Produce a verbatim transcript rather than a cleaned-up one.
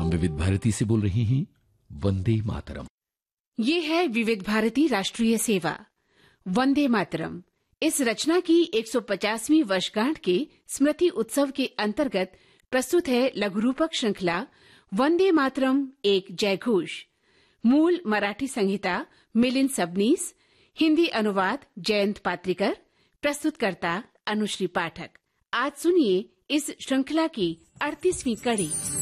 हम विविध भारती से बोल रहे हैं वंदे मातरम। ये है विविध भारती राष्ट्रीय सेवा वंदे मातरम। इस रचना की एक सौ पचासवीं वर्षगांठ के स्मृति उत्सव के अंतर्गत प्रस्तुत है लघुरूपक श्रृंखला वंदे मातरम एक जयघोष। मूल मराठी संहिता मिलिंद सबनीस, हिंदी अनुवाद जयंत पात्रिकर, प्रस्तुतकर्ता अनुश्री पाठक। आज सुनिए इस श्रृंखला की अड़तीसवीं कड़ी।